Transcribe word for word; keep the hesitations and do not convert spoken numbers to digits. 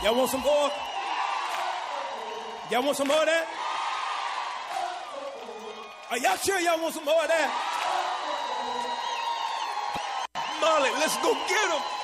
Y'all want some more? Y'all want some more of that? Are y'all sure y'all want some more of that? Molly, let's go get them.